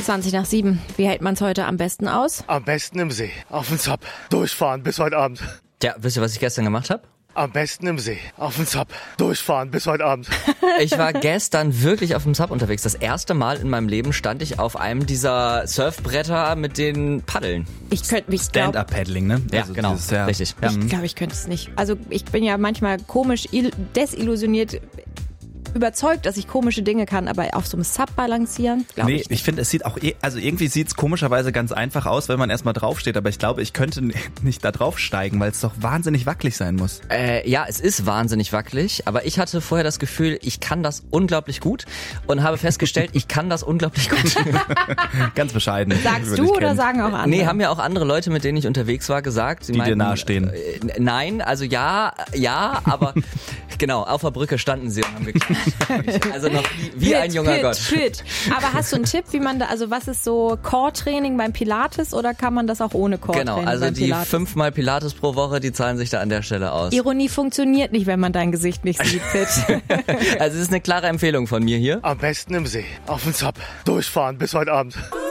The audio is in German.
20 nach 7. Wie hält man es heute am besten aus? Am besten im See, auf den Zap, durchfahren bis heute Abend. Ja, wisst ihr, was ich gestern gemacht habe? Am besten im See, auf den Zap, durchfahren bis heute Abend. Ich war gestern wirklich auf dem Sub unterwegs. Das erste Mal in meinem Leben stand ich auf einem dieser Surfbretter mit den Paddeln. Ich könnte mich Stand-Up-Paddling, ne? Ja, Also genau, dieses, ja. richtig. Ja. Ich glaube, ich könnte es nicht. Also ich bin ja manchmal komisch desillusioniert, überzeugt, dass ich komische Dinge kann, aber auf so einem Sub balancieren, glaube Nee, ich. ich finde, es sieht auch, also irgendwie sieht es komischerweise ganz einfach aus, wenn man erstmal draufsteht, aber ich glaube, ich könnte nicht da draufsteigen, weil es doch wahnsinnig wackelig sein muss. Ja, es ist wahnsinnig wackelig, aber ich hatte vorher das Gefühl, ich kann das unglaublich gut und habe festgestellt, ich kann das unglaublich gut. Ganz bescheiden. Sagst würde du ich oder kennen. sagen auch andere? Nee, haben ja auch andere Leute, mit denen ich unterwegs war, gesagt. Sie Die dir meinten, nahestehen. Nein, also ja, aber genau, auf der Brücke standen sie und haben geklatscht. Also noch wie ein junger Gott. Fit. Aber hast du einen Tipp, wie man da, also was ist so Core-Training beim Pilates oder kann man das auch ohne Core-Training Genau, also beim die Pilates? 5-mal Pilates pro Woche, die zahlen sich da an der Stelle aus. Ironie funktioniert nicht, wenn man dein Gesicht nicht sieht, Fit. Also es ist eine klare Empfehlung von mir hier. Am besten im See, auf den Zap, durchfahren bis heute Abend.